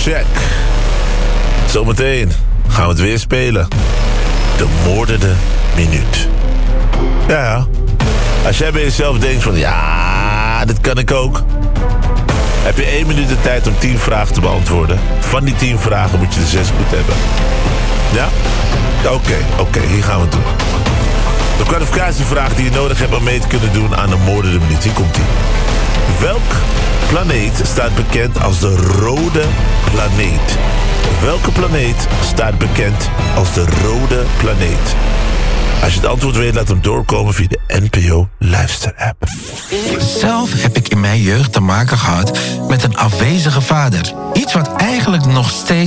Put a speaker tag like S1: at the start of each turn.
S1: Check. Zometeen gaan we het weer spelen. De moordende minuut. Ja, als jij bij jezelf denkt van... ja, dit kan ik ook... heb je 1 minuut de tijd om 10 vragen te beantwoorden. Van die 10 vragen moet je er 6 goed hebben. Ja? Oké, hier gaan we het doen. De kwalificatievraag die je nodig hebt om mee te kunnen doen aan de moordende minuut. Hier komt-ie. Welk planeet staat bekend als de rode planeet? Welke planeet staat bekend als de rode planeet? Als je het antwoord weet, laat hem doorkomen via de NPO Luister-app.
S2: Zelf heb ik in mijn jeugd te maken gehad met een afwezige vader. Iets wat eigenlijk nog steeds